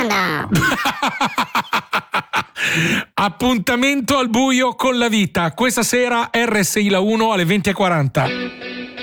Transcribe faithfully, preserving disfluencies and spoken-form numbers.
settimana. Appuntamento al buio con la vita. Questa sera R S I La uno alle venti e quaranta.